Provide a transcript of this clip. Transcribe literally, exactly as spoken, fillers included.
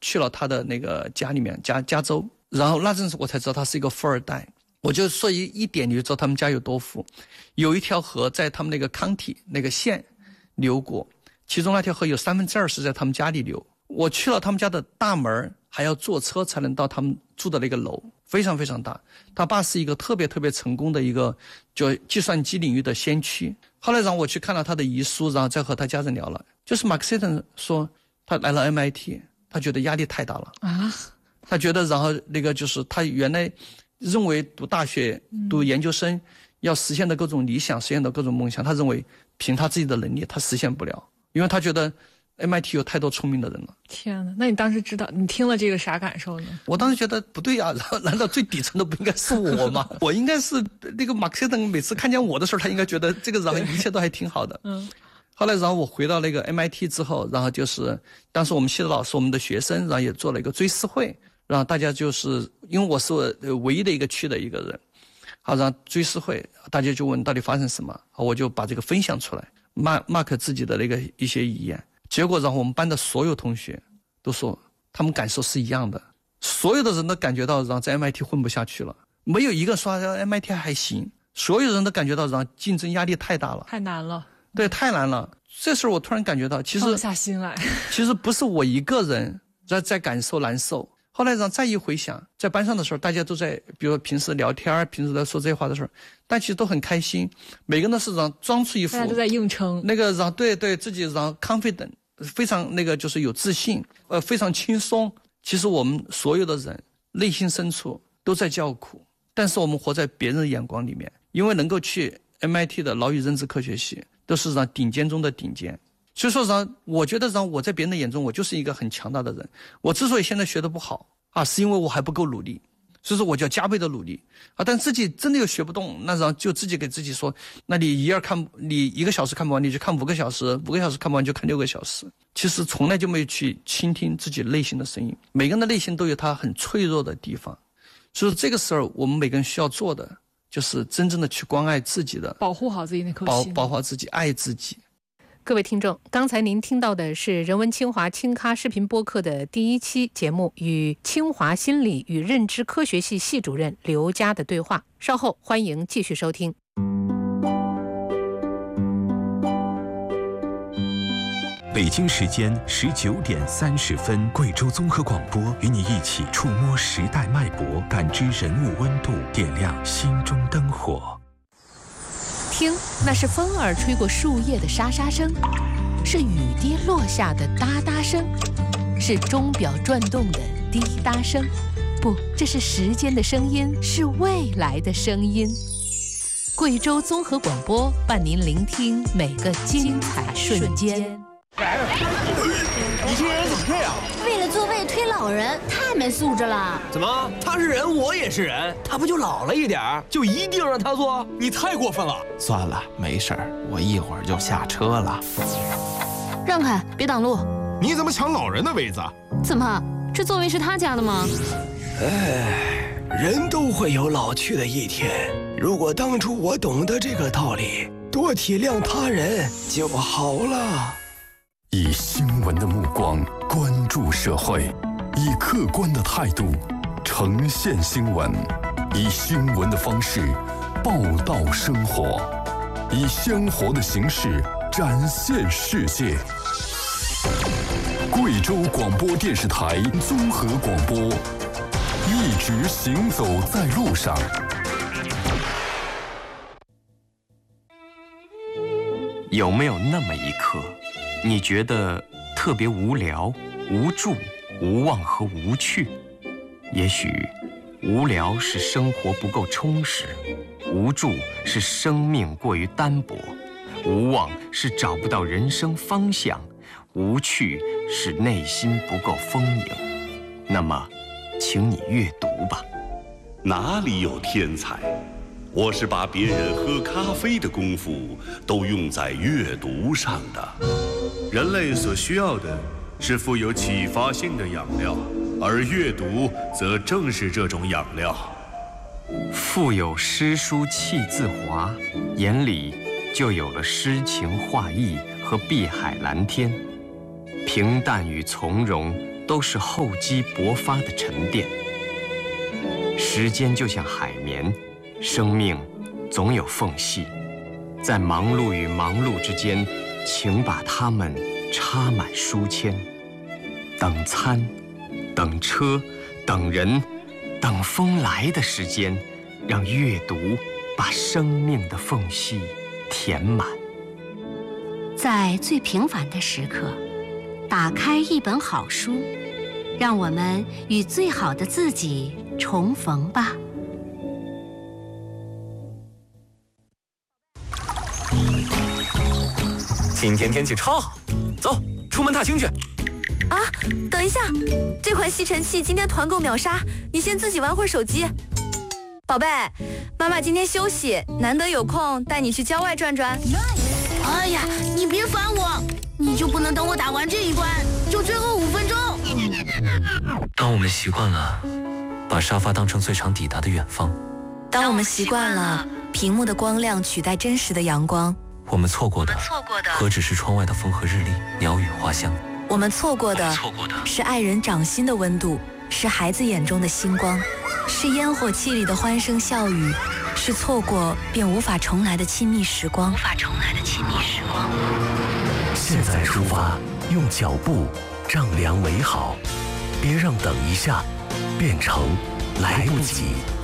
去了他的那个家里面，加加州，然后那阵子我才知道他是一个富二代。我就说一一点你就知道他们家有多富，有一条河在他们那个 county 那个县流过，其中那条河有三分之二是在他们家里流。我去了他们家的大门，还要坐车才能到他们住的那个楼，非常非常大。他爸是一个特别特别成功的一个就计算机领域的先驱。后来让我去看了他的遗书，然后再和他家人聊了，就是马克思顿说他来了 M I T， 他觉得压力太大了啊，他觉得然后那个就是他原来认为读大学读研究生要实现的各种理想，实现的各种梦想，他认为凭他自己的能力他实现不了，因为他觉得 M I T 有太多聪明的人了。 天哪，那你当时知道你听了这个啥感受呢？ 我当时觉得不对啊，难道最底层的不应该是我吗？我应该是那个马克思顿，每次看见我的时候他应该觉得这个然后一切都还挺好的。嗯。后来然后我回到那个 M I T 之后，然后就是当时我们系的老师我们的学生，然后也做了一个追思会，然后大家就是因为我是唯一的一个区的一个人，好，然后追思会大家就问到底发生什么，我就把这个分享出来，马马克自己的那个一些遗言，结果然后我们班的所有同学都说他们感受是一样的，所有的人都感觉到然后在 M I T 混不下去了，没有一个说 M I T 还行，所有人都感觉到然后竞争压力太大了， 太难了， 对，太难了。这时候我突然感觉到其实放下心来， 其实不是我一个人在在感受难受。后来让再一回想，在班上的时候大家都在比如平时聊天，平时在说这些话的时候，但其实都很开心，每个人都是让装出一副大家都在硬撑那个让对对自己让 confident 非常那个就是有自信，呃非常轻松。其实我们所有的人内心深处都在叫苦，但是我们活在别人的眼光里面，因为能够去 M I T 的脑与认知科学系都是让顶尖中的顶尖，所以说让我觉得让我在别人的眼中我就是一个很强大的人。我之所以现在学得不好啊，是因为我还不够努力，所以说我就要加倍的努力啊。但自己真的又学不动，那然后就自己给自己说，那你一二看你一个小时看不完，你就看五个小时，五个小时看不完就看六个小时。其实从来就没有去倾听自己内心的声音。每个人的内心都有他很脆弱的地方，所以这个时候我们每个人需要做的就是真正的去关爱自己的， 保护好自己那颗心， 保保护好自己，爱自己。 各位听众，刚才您听到的是人文清华轻咖视频播客的第一期节目，与清华心理与认知科学系系主任刘佳的对话。稍后欢迎继续收听。 北京时间十九点三十分，贵州综合广播与你一起触摸时代脉搏，感知人物温度，点亮心中灯火。 听，那是风儿吹过树叶的沙沙声，是雨滴落下的哒哒声，是钟表转动的滴答声。不，这是时间的声音，是未来的声音。贵州综合广播伴您聆听每个精彩瞬间。 你这人怎么这样？ 为了座位推老人，太没素质了。 怎么？他是人，我也是人，他不就老了一点儿，就一定让他坐？你太过分了！ 算了，没事儿，我一会儿就下车了。 让开，别挡路！ 你怎么抢老人的位子？ 怎么？这座位是他家的吗？ 哎，人都会有老去的一天。如果当初我懂得这个道理，多体谅他人就好了。 以新闻的目光关注社会，以客观的态度呈现新闻，以新闻的方式报道生活，以鲜活的形式展现世界。贵州广播电视台综合广播，一直行走在路上。 有没有那么一刻，你觉得特别无聊、无助、无望和无趣？也许无聊是生活不够充实，无助是生命过于单薄，无望是找不到人生方向，无趣是内心不够丰盈。那么请你阅读吧。 哪里有天才？我是把别人喝咖啡的功夫都用在阅读上的。人类所需要的是富有启发性的养料，而阅读则正是这种养料。 腹有诗书气自华，眼里就有了诗情画意和碧海蓝天。平淡与从容都是厚积薄发的沉淀。时间就像海绵，生命总有缝隙，在忙碌与忙碌之间，请把它们插满书签。等餐，等车，等人，等风来的时间，让阅读把生命的缝隙填满。 在最平凡的时刻，打开一本好书，让我们与最好的自己重逢吧。 今天天气超好，走，出门踏青去。 啊，等一下，这款吸尘器今天团购秒杀，你先自己玩会儿手机。宝贝，妈妈今天休息，难得有空带你去郊外转转。 哎呀，你别烦我，你就不能等我打完这一关，就最后五分钟？ 当我们习惯了把沙发当成最常抵达的远方， 当我们习惯了屏幕的光亮取代真实的阳光， 我们错过的何止是窗外的风和日丽、鸟语花香？ 我们错过的是爱人掌心的温度，是孩子眼中的星光，是烟火气里的欢声笑语，是错过便无法重来的亲密时光。无法重来的亲密时光。 现在出发，用脚步丈量美好，别让等一下变成来不及。